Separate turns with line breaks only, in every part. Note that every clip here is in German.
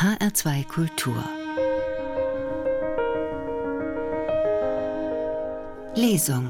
HR2 Kultur Lesung.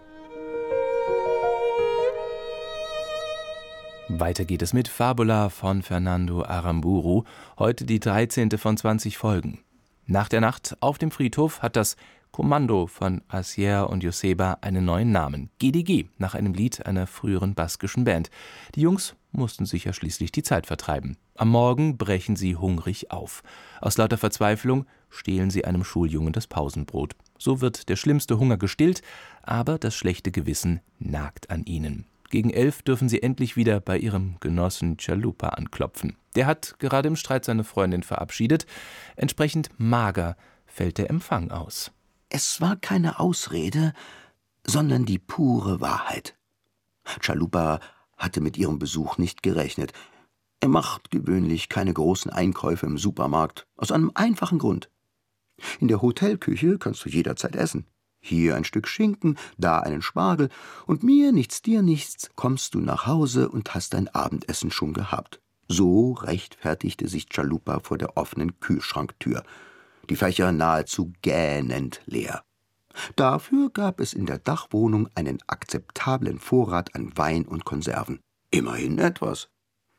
Weiter geht es mit Fabula von Fernando Aramburu, heute die 13. von 20 Folgen. Nach der Nacht auf dem Friedhof hat das Kommando von Asier und Joseba einen neuen Namen, GDG, nach einem Lied einer früheren baskischen Band. Die Jungs mussten sich ja schließlich die Zeit vertreiben. Am Morgen brechen sie hungrig auf. Aus lauter Verzweiflung stehlen sie einem Schuljungen das Pausenbrot. So wird der schlimmste Hunger gestillt, aber das schlechte Gewissen nagt an ihnen. Gegen 11 dürfen sie endlich wieder bei ihrem Genossen Chalupa anklopfen. Der hat gerade im Streit seine Freundin verabschiedet. Entsprechend mager fällt der Empfang aus.
Es war keine Ausrede, sondern die pure Wahrheit. Chalupa hatte mit ihrem Besuch nicht gerechnet. Er macht gewöhnlich keine großen Einkäufe im Supermarkt, aus einem einfachen Grund. In der Hotelküche kannst du jederzeit essen. Hier ein Stück Schinken, da einen Spargel, und mir nichts, dir nichts, kommst du nach Hause und hast dein Abendessen schon gehabt. So rechtfertigte sich Chalupa vor der offenen Kühlschranktür. Die Fächer nahezu gähnend leer. Dafür gab es in der Dachwohnung einen akzeptablen Vorrat an Wein und Konserven. Immerhin etwas.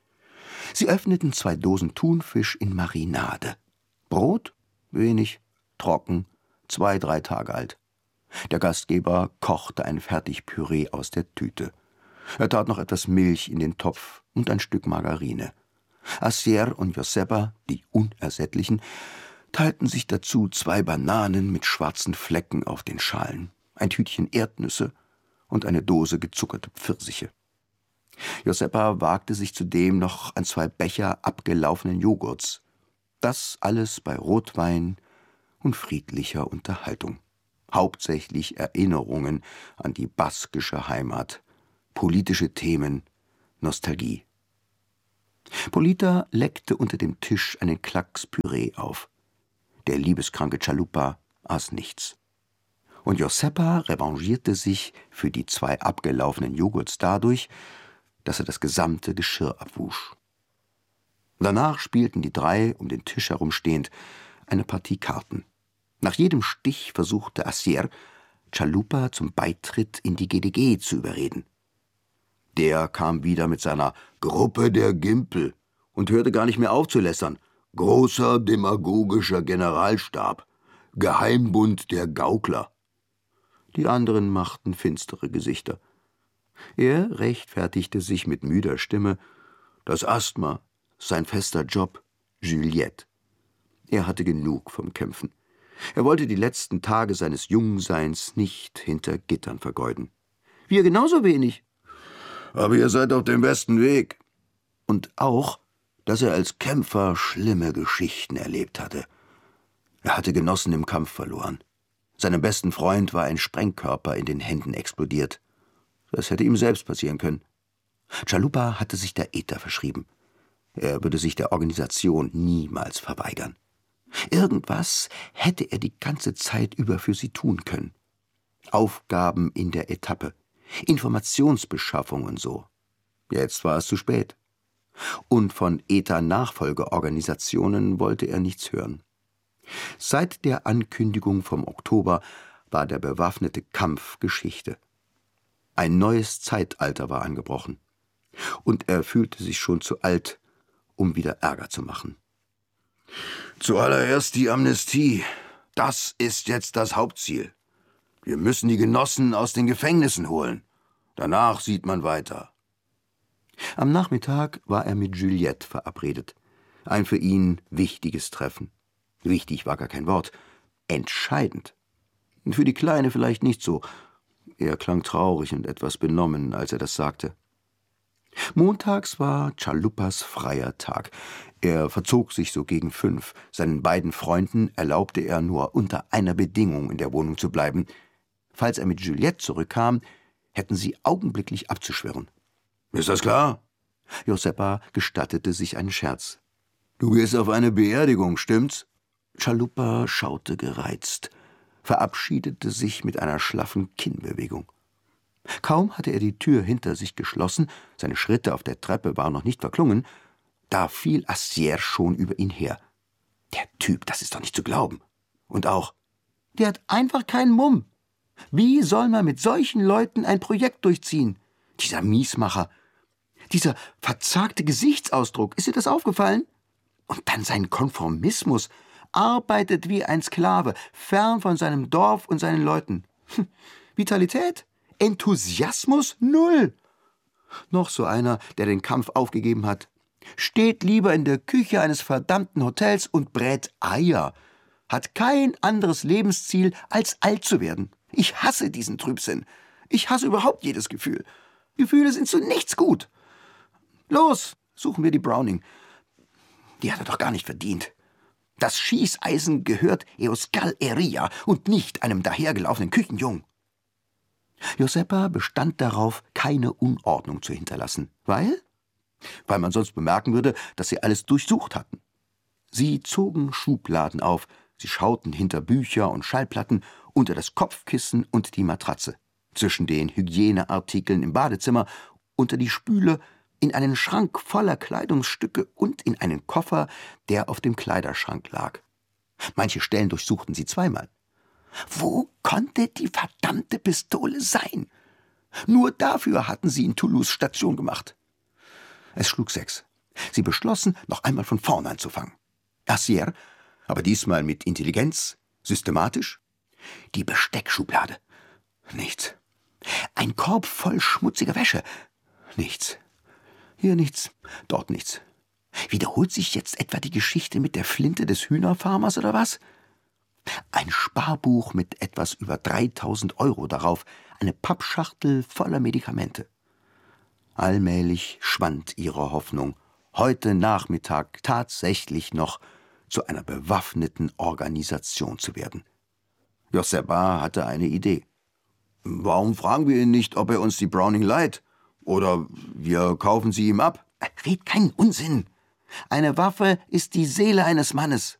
Sie öffneten 2 Dosen Thunfisch in Marinade. Brot? Wenig, trocken, 2-3 Tage alt. Der Gastgeber kochte ein Fertigpüree aus der Tüte. Er tat noch etwas Milch in den Topf und ein Stück Margarine. Asier und Joseba, die Unersättlichen, teilten sich dazu 2 Bananen mit schwarzen Flecken auf den Schalen, ein Tütchen Erdnüsse und eine Dose gezuckerte Pfirsiche. Joseba wagte sich zudem noch an 2 Becher abgelaufenen Joghurts. Das alles bei Rotwein und friedlicher Unterhaltung. Hauptsächlich Erinnerungen an die baskische Heimat, politische Themen, Nostalgie. Polita leckte unter dem Tisch einen Klacks Püree auf. Der liebeskranke Chalupa aß nichts. Und Joseba revanchierte sich für die 2 abgelaufenen Joghurts dadurch, dass er das gesamte Geschirr abwusch. Danach spielten die 3, um den Tisch herumstehend, eine Partie Karten. Nach jedem Stich versuchte Asier, Chalupa zum Beitritt in die GDG zu überreden. Der kam wieder mit seiner Gruppe der Gimpel und hörte gar nicht mehr auf zu lästern. Großer demagogischer Generalstab, Geheimbund der Gaukler. Die anderen machten finstere Gesichter. Er rechtfertigte sich mit müder Stimme. Das Asthma, sein fester Job, Juliette. Er hatte genug vom Kämpfen. Er wollte die letzten Tage seines Jungseins nicht hinter Gittern vergeuden. Wir genauso wenig. Aber ihr seid auf dem besten Weg. Und auch, dass er als Kämpfer schlimme Geschichten erlebt hatte. Er hatte Genossen im Kampf verloren. Seinem besten Freund war ein Sprengkörper in den Händen explodiert. Das hätte ihm selbst passieren können. Chalupa hatte sich der ETA verschrieben. Er würde sich der Organisation niemals verweigern. Irgendwas hätte er die ganze Zeit über für sie tun können. Aufgaben in der Etappe, Informationsbeschaffung und so. Jetzt war es zu spät. Und von ETA-Nachfolgeorganisationen wollte er nichts hören. Seit der Ankündigung vom Oktober war der bewaffnete Kampf Geschichte. Ein neues Zeitalter war angebrochen. Und er fühlte sich schon zu alt, um wieder Ärger zu machen. Zuallererst die Amnestie. Das ist jetzt das Hauptziel. Wir müssen die Genossen aus den Gefängnissen holen. Danach sieht man weiter. Am Nachmittag war er mit Juliette verabredet. Ein für ihn wichtiges Treffen. Wichtig war gar kein Wort. Entscheidend. Für die Kleine vielleicht nicht so. Er klang traurig und etwas benommen, als er das sagte. Montags war Chalupas freier Tag. Er verzog sich so gegen 5. Seinen beiden Freunden erlaubte er nur unter einer Bedingung in der Wohnung zu bleiben. Falls er mit Juliette zurückkam, hätten sie augenblicklich abzuschwirren. Ist das klar? Joseba gestattete sich einen Scherz. Du gehst auf eine Beerdigung, stimmt's? Chalupa schaute gereizt, verabschiedete sich mit einer schlaffen Kinnbewegung. Kaum hatte er die Tür hinter sich geschlossen, seine Schritte auf der Treppe waren noch nicht verklungen, da fiel Asier schon über ihn her. Der Typ, das ist doch nicht zu glauben. Und auch, der hat einfach keinen Mumm. Wie soll man mit solchen Leuten ein Projekt durchziehen? Dieser Miesmacher, dieser verzagte Gesichtsausdruck, ist dir das aufgefallen? Und dann sein Konformismus, arbeitet wie ein Sklave, fern von seinem Dorf und seinen Leuten. Vitalität? Enthusiasmus? Null. Noch so einer, der den Kampf aufgegeben hat. Steht lieber in der Küche eines verdammten Hotels und brät Eier. Hat kein anderes Lebensziel, als alt zu werden. Ich hasse diesen Trübsinn. Ich hasse überhaupt jedes Gefühl. Gefühle sind zu nichts gut. Los, suchen wir die Browning. Die hat er doch gar nicht verdient. Das Schießeisen gehört Euskal Herria und nicht einem dahergelaufenen Küchenjungen. Josepa bestand darauf, keine Unordnung zu hinterlassen. Weil man sonst bemerken würde, dass sie alles durchsucht hatten. Sie zogen Schubladen auf, sie schauten hinter Bücher und Schallplatten, unter das Kopfkissen und die Matratze, zwischen den Hygieneartikeln im Badezimmer, unter die Spüle, in einen Schrank voller Kleidungsstücke und in einen Koffer, der auf dem Kleiderschrank lag. Manche Stellen durchsuchten sie zweimal. Wo konnte die verdammte Pistole sein? Nur dafür hatten sie in Toulouse Station gemacht. Es schlug 6. Sie beschlossen, noch einmal von vorn anzufangen. Assier, aber diesmal mit Intelligenz, systematisch. Die Besteckschublade. Nichts. Ein Korb voll schmutziger Wäsche. Nichts. Hier nichts, dort nichts. Wiederholt sich jetzt etwa die Geschichte mit der Flinte des Hühnerfarmers oder was? Ein Sparbuch mit etwas über 3.000 € darauf, eine Pappschachtel voller Medikamente. Allmählich schwand ihre Hoffnung, heute Nachmittag tatsächlich noch zu einer bewaffneten Organisation zu werden. Josepa hatte eine Idee. Warum fragen wir ihn nicht, ob er uns die Browning leiht? Oder wir kaufen sie ihm ab? Red keinen Unsinn. Eine Waffe ist die Seele eines Mannes.